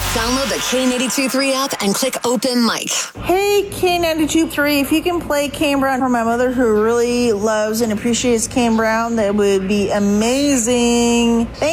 Download the K82.3 app and click Open Mic. Hey, K92.3, if you can play Kane Brown for my mother who really loves and appreciates Kane Brown, that would be amazing. Thank